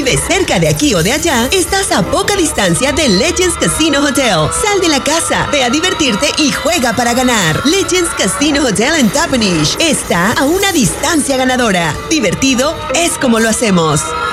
vives cerca de aquí o de allá, estás a poca distancia de Legends Casino Hotel. Sal de la casa, ve a divertirte y juega para ganar. Legends Casino Hotel en Toppenish está a una distancia ganadora. Divertido es como lo hacemos.